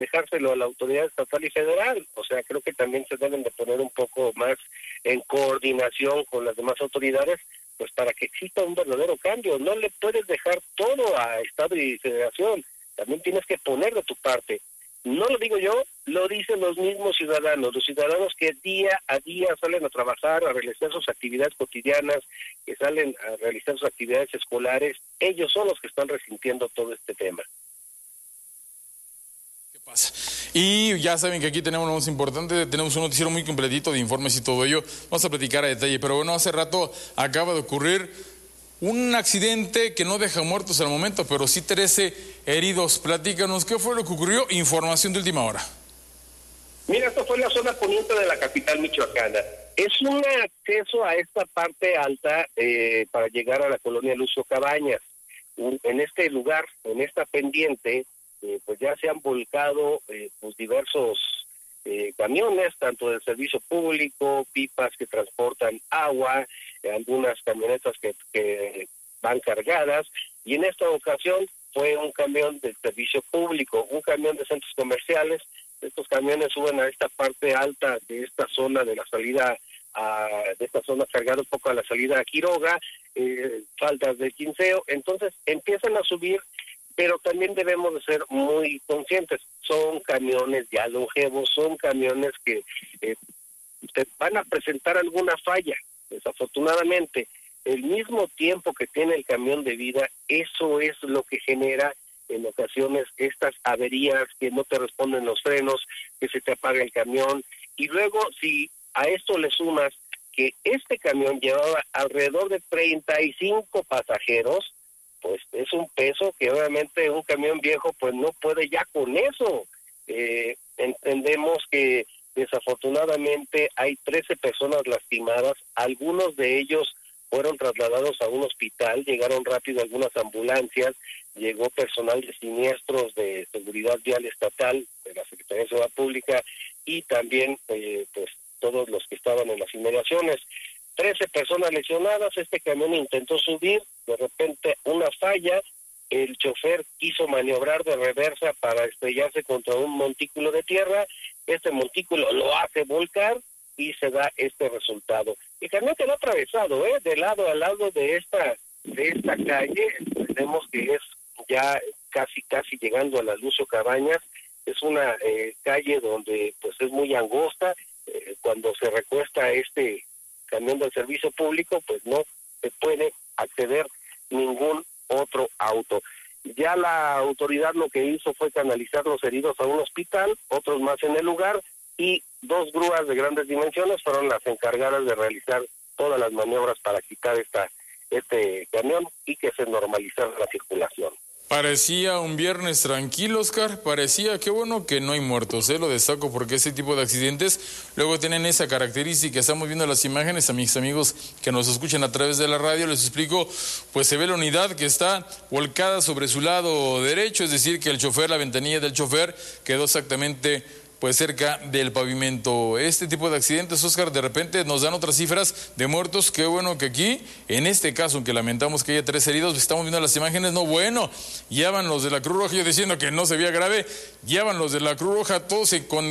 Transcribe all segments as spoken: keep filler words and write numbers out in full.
dejárselo a la autoridad estatal y federal. O sea, creo que también se deben de poner un poco más en coordinación con las demás autoridades, pues para que exista un verdadero cambio. No le puedes dejar todo a Estado y Federación, también tienes que poner de tu parte. No lo digo yo, lo dicen los mismos ciudadanos, los ciudadanos que día a día salen a trabajar, a realizar sus actividades cotidianas, que salen a realizar sus actividades escolares. Ellos son los que están resintiendo todo este tema. ¿Qué pasa? Y ya saben que aquí tenemos lo más importante, tenemos un noticiero muy completito de informes y todo ello. Vamos a platicar a detalle, pero bueno, hace rato acaba de ocurrir un accidente que no deja muertos al momento, pero sí trece heridos. Platícanos, ¿qué fue lo que ocurrió? Información de última hora. Mira, esto fue en la zona poniente de la capital michoacana. Es un acceso a esta parte alta eh, para llegar a la colonia Lucio Cabañas. En este lugar, en esta pendiente, eh, pues ya se han volcado eh, pues diversos eh, camiones, tanto del servicio público, pipas que transportan agua, algunas camionetas que, que van cargadas, y en esta ocasión fue un camión del servicio público, un camión de centros comerciales. Estos camiones suben a esta parte alta de esta zona de la salida a, de esta zona cargada un poco a la salida a Quiroga, eh, faltas de Quinceo, entonces empiezan a subir, pero también debemos de ser muy conscientes, son camiones ya longevos, son camiones que eh, te van a presentar alguna falla. Desafortunadamente, el mismo tiempo que tiene el camión de vida, eso es lo que genera en ocasiones estas averías, que no te responden los frenos, que se te apaga el camión. Y luego, si a esto le sumas que este camión llevaba alrededor de treinta y cinco pasajeros, pues es un peso que obviamente un camión viejo pues no puede ya con eso. Eh, entendemos que desafortunadamente hay trece personas lastimadas, algunos de ellos fueron trasladados a un hospital, llegaron rápido algunas ambulancias, llegó personal de siniestros de seguridad vial estatal, de la Secretaría de Seguridad Pública, y también eh, pues todos los que estaban en las inmediaciones. trece personas lesionadas, este camión intentó subir, de repente una falla, el chofer quiso maniobrar de reversa para estrellarse contra un montículo de tierra, este montículo lo hace volcar y se da este resultado. El camión quedó atravesado, ¿eh? De lado a lado de esta de esta calle, vemos que es ya casi casi llegando a la Lucio Cabañas, es una eh, calle donde pues es muy angosta, eh, cuando se recuesta este camión del servicio público, pues no se puede acceder ningún otro auto. Ya la autoridad lo que hizo fue canalizar los heridos a un hospital, otros más en el lugar, y dos grúas de grandes dimensiones fueron las encargadas de realizar todas las maniobras para quitar esta este camión y que se normalizara la circulación. Parecía un viernes tranquilo, Oscar, parecía, qué bueno que no hay muertos, ¿eh? Lo destaco porque ese tipo de accidentes luego tienen esa característica. Estamos viendo las imágenes, a mis amigos que nos escuchan a través de la radio, les explico, pues se ve la unidad que está volcada sobre su lado derecho, es decir, que el chofer, la ventanilla del chofer quedó exactamente pues cerca del pavimento. Este tipo de accidentes, Oscar, de repente nos dan otras cifras de muertos. Qué bueno que aquí, en este caso, aunque lamentamos que haya tres heridos, estamos viendo las imágenes, no bueno, ya van los de la Cruz Roja, yo diciendo que no se veía grave, ya van los de la Cruz Roja todos con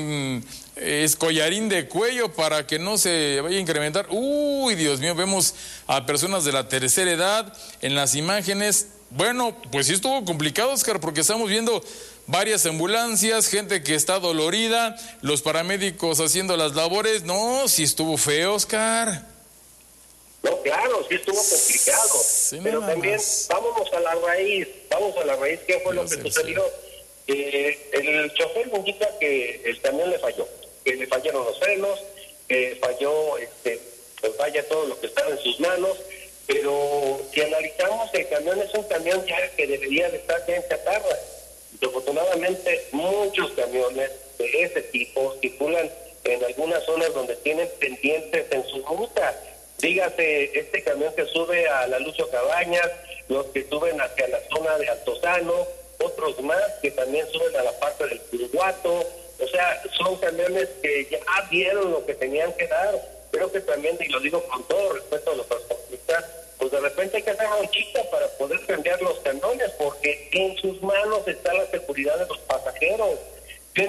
eh, collarín de cuello para que no se vaya a incrementar. Uy, Dios mío, vemos a personas de la tercera edad en las imágenes. Bueno, pues sí estuvo complicado, Oscar, porque estamos viendo varias ambulancias, gente que está dolorida, los paramédicos haciendo las labores. No, sí estuvo feo, Oscar. No, claro, sí estuvo complicado, sí, pero también más. vámonos a la raíz, vamos a la raíz, ¿qué fue Dios lo que sucedió? Eh, el chofer indica que el camión le falló, que le fallaron los frenos, que falló, este, pues falla todo lo que estaba en sus manos, pero si analizamos, el camión es un camión ya que debería de estar ya en chatarra. Desafortunadamente, muchos camiones de ese tipo circulan en algunas zonas donde tienen pendientes en su ruta. Dígase, este camión que sube a la Lucio Cabañas, los que suben hacia la zona de Altozano, otros más que también suben a la parte del Curuguato. O sea, son camiones que ya vieron lo que tenían que dar. Creo que también, y lo digo con todo respeto a los transportistas, pues de repente hay que hacer bolchita para poder cambiar los camiones, porque en sus manos está la seguridad de los pasajeros.